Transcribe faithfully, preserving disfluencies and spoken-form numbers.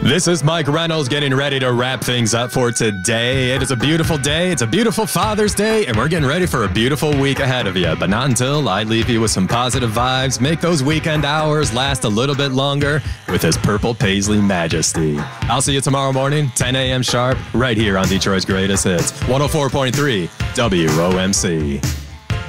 This is Mike Reynolds getting ready to wrap things up for today. It is a beautiful day. It's a beautiful Father's Day, and we're getting ready for a beautiful week ahead of you. But not until I leave you with some positive vibes, make those weekend hours last a little bit longer with His Purple Paisley Majesty. I'll see you tomorrow morning, ten a.m. sharp, right here on Detroit's Greatest Hits, one oh four point three W O M C.